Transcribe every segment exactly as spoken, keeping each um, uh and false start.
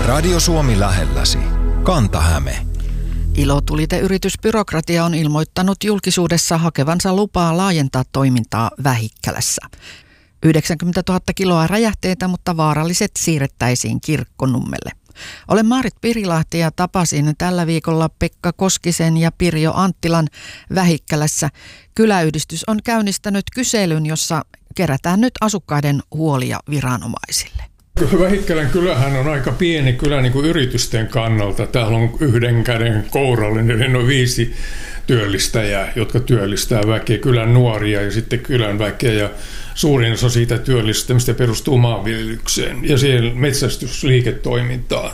Radio Suomi lähelläsi. Kanta-Häme. Ilotuliteyritysbyrokratia on ilmoittanut julkisuudessa hakevansa lupaa laajentaa toimintaa Vähikkälässä. yhdeksänkymmentätuhatta kiloa räjähteitä, mutta vaaralliset siirrettäisiin Kirkkonummelle. Olen Maarit Pirilahti ja tapasin tällä viikolla Pekka Koskisen ja Pirjo Anttilan Vähikkälässä. Kyläyhdistys on käynnistänyt kyselyn, jossa kerätään nyt asukkaiden huolia viranomaisille. Vähikkälän kylähän on aika pieni kylä niin kuin yritysten kannalta. Täällä on yhden käden kourallinen, eli noin viisi työllistäjää, jotka työllistää väkeä, kylän nuoria ja sitten kylän väkeä. Ja suurin osa siitä työllistämistä perustuu maanviljelykseen ja siihen metsästysliiketoimintaan.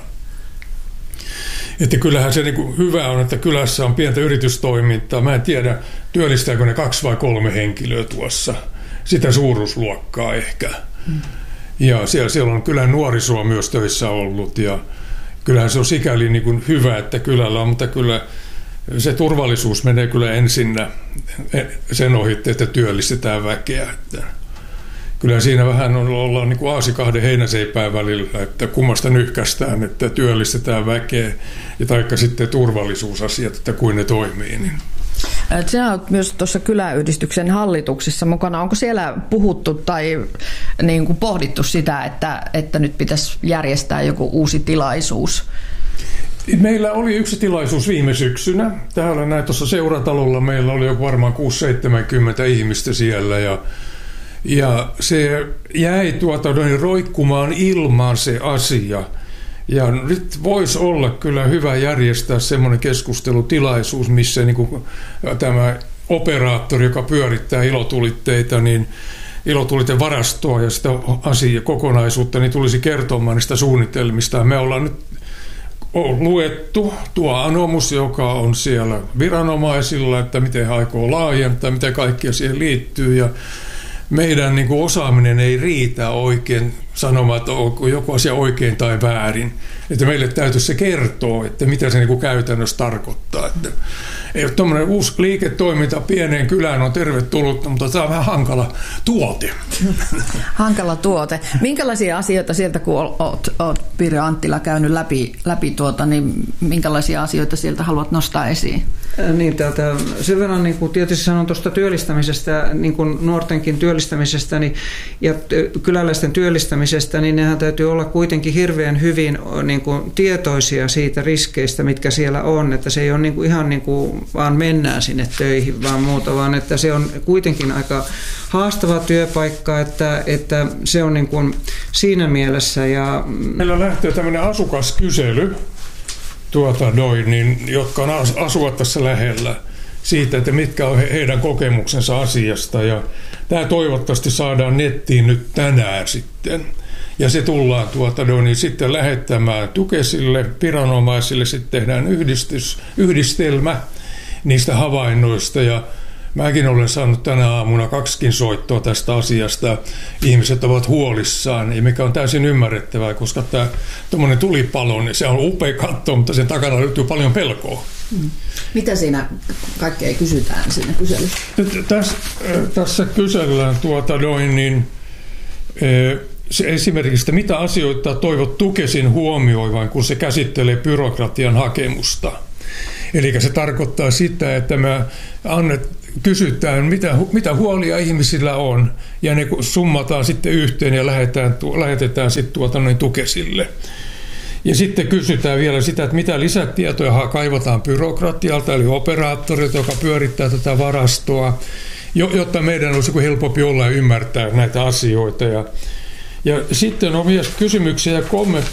Että kyllähän se niin kuin hyvä on, että kylässä on pientä yritystoimintaa. Mä en tiedä, työllistääkö ne kaksi vai kolme henkilöä tuossa. Sitä suuruusluokkaa ehkä. Mm. Ja siellä, siellä on kylän nuorisoa myös töissä ollut ja kyllähän se on sikäli niin kuin hyvä, että kylällä on, mutta kyllä se turvallisuus menee kyllä ensinnä sen ohitte, että työllistetään väkeä. Että kyllä siinä vähän on, ollaan niin kuin aasi kahden heinäseipään välillä, että kummasta nyhkästään, että työllistetään väkeä ja taikka sitten turvallisuusasiat, että kuin ne toimii. Niin. Sinä olet myös tuossa kyläyhdistyksen hallituksessa mukana. Onko siellä puhuttu tai niin kuin pohdittu sitä, että, että nyt pitäisi järjestää joku uusi tilaisuus? Meillä oli yksi tilaisuus viime syksynä. Täällä näin tuossa seuratalolla meillä oli jo varmaan kuusi seitsemänkymmentä ihmistä siellä ja, ja se jäi tuota noin roikkumaan ilmaan se asia. Ja nyt voisi olla kyllä hyvä järjestää semmoinen keskustelutilaisuus, missä niin kuin tämä operaattori, joka pyörittää ilotulitteita, niin ilotulitevarastoa ja sitä asiaa kokonaisuutta, niin tulisi kertomaan niistä suunnitelmista. Me ollaan nyt luettu tuo anomus, joka on siellä viranomaisilla, että miten he aikoo laajentaa, mitä kaikkia siihen liittyy ja meidän niin kuin osaaminen ei riitä oikein sanomaan, että onko joku asia oikein tai väärin. Että meille täytyisi se kertoa, että mitä se niin kuin käytännössä tarkoittaa. Että tuommoinen uusi liiketoiminta pieneen kylään on tervetullut, mutta tämä on vähän hankala tuote. Hankala tuote. Minkälaisia asioita sieltä, kun olet, olet Pirjo Anttila käynyt läpi, läpi tuota, niin minkälaisia asioita sieltä haluat nostaa esiin? Niin, täältä sen verran niin kuin tietysti sanon tuosta työllistämisestä, niin kuin nuortenkin työllistämisestä niin, ja kyläläisten työllistämisestä, niin nehän täytyy olla kuitenkin hirveän hyvin niin kuin tietoisia siitä riskeistä, mitkä siellä on, että se ei ole niin kuin ihan niin kuin vaan mennään sinne töihin vaan muuta, vaan että se on kuitenkin aika haastava työpaikka, että, että se on niin kuin siinä mielessä. Ja meillä lähtee tämmöinen asukaskysely, tuota noin, niin, jotka on asuvat tässä lähellä siitä, että mitkä on heidän kokemuksensa asiasta. Ja tämä toivottavasti saadaan nettiin nyt tänään sitten. Ja se tullaan tuota noin, niin sitten lähettämään Tukesille, viranomaisille, sitten tehdään yhdistys, yhdistelmä niistä havainnoista. Ja mäkin olen saanut tänä aamuna kaksikin soittoa tästä asiasta. Ihmiset ovat huolissaan, ja mikä on täysin ymmärrettävää, koska tämä tuommoinen tulipalo, niin se on upea katto, mutta sen takana löytyy paljon pelkoa. Mitä siinä kaikkea kysytään siinä kyselyssä? Tässä, tässä kysellään tuota noin, niin se esimerkiksi, että mitä asioita toivot Tukesin huomioivan, kun se käsittelee byrokratian hakemusta. Eli se tarkoittaa sitä, että me annet, kysytään, mitä, mitä huolia ihmisillä on, ja ne summataan sitten yhteen ja lähetetään, lähetetään sitten tuota noin Tukesille. Ja sitten kysytään vielä sitä, että mitä lisätietoja kaivataan byrokratialta, eli operaattorilta, joka pyörittää tätä varastoa, jotta meidän olisi helpompi olla ja ymmärtää näitä asioita. Ja, ja sitten on myös kysymyksiä ja kommentteja.